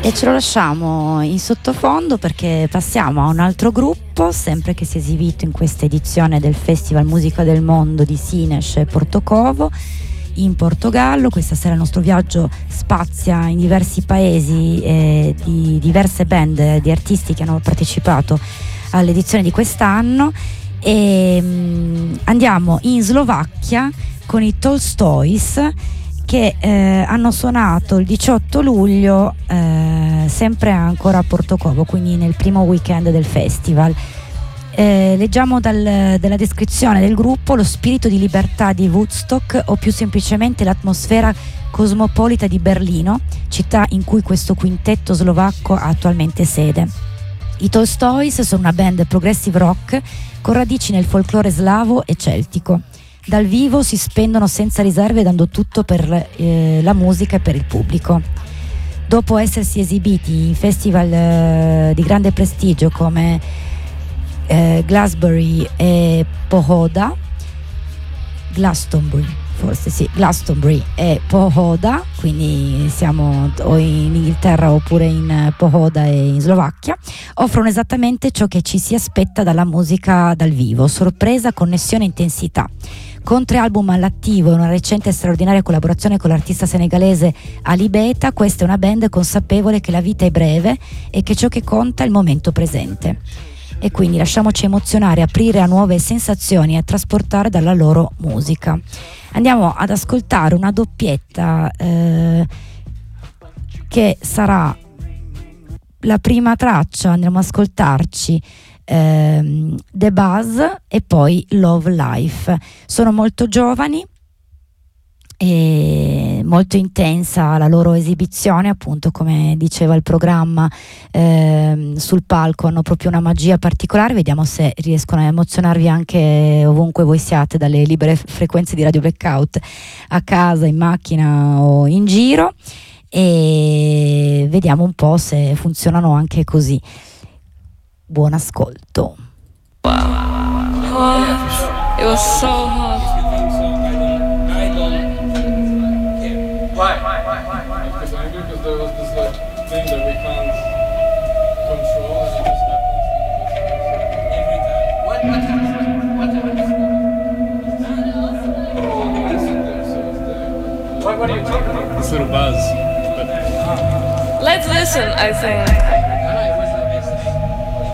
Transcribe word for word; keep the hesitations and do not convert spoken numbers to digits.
E ce lo lasciamo in sottofondo perché passiamo a un altro gruppo, sempre che si è esibito in questa edizione del Festival Musica del Mondo di Sines Portocovo in Portogallo. Questa sera il nostro viaggio spazia in diversi paesi eh, di diverse band di artisti che hanno partecipato all'edizione di quest'anno e mh, andiamo in Slovacchia con i Tolstoys, che eh, hanno suonato il diciotto luglio eh, sempre ancora a Portocovo, quindi nel primo weekend del festival. Eh, leggiamo dal, dalla descrizione del gruppo: lo spirito di libertà di Woodstock, o più semplicemente l'atmosfera cosmopolita di Berlino, città in cui questo quintetto slovacco ha attualmente sede. I Tolstoys sono una band progressive rock con radici nel folklore slavo e celtico. Dal vivo si spendono senza riserve, dando tutto per eh, la musica e per il pubblico. Dopo essersi esibiti in festival eh, di grande prestigio come eh, Glastonbury e Pohoda, Glastonbury, forse sì, Glastonbury e Pohoda, quindi siamo o in Inghilterra oppure in Pohoda e in Slovacchia, offrono esattamente ciò che ci si aspetta dalla musica dal vivo: sorpresa, connessione e intensità. Con tre album all'attivo e una recente e straordinaria collaborazione con l'artista senegalese Ali Beta, questa è una band consapevole che la vita è breve e che ciò che conta è il momento presente. E quindi lasciamoci emozionare, aprire a nuove sensazioni e trasportare dalla loro musica. Andiamo ad ascoltare una doppietta eh, che sarà la prima traccia, andremo ad ascoltarci ehm, The Buzz e poi Love Life. Sono molto giovani e molto intensa la loro esibizione, appunto, come diceva il programma, ehm, sul palco hanno proprio una magia particolare. Vediamo se riescono a emozionarvi anche ovunque voi siate, dalle libere frequenze di Radio Blackout, a casa, in macchina o in giro, e vediamo un po' se funzionano anche così. Buon ascolto. Wow. Hot. It was so hot. Why? Why? Why? Why? Why? Because angry because there was this like thing that we can't control and it just happens every time. What? What happens? What happens? Oh, listen there, so there. What? What are you talking about? This little buzz. Let's listen, I think.